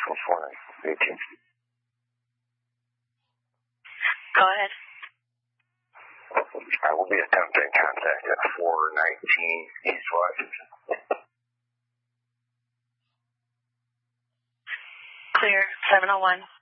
for 418. Go ahead. I will be attempting contact at 419 East Washington. Clear, 701.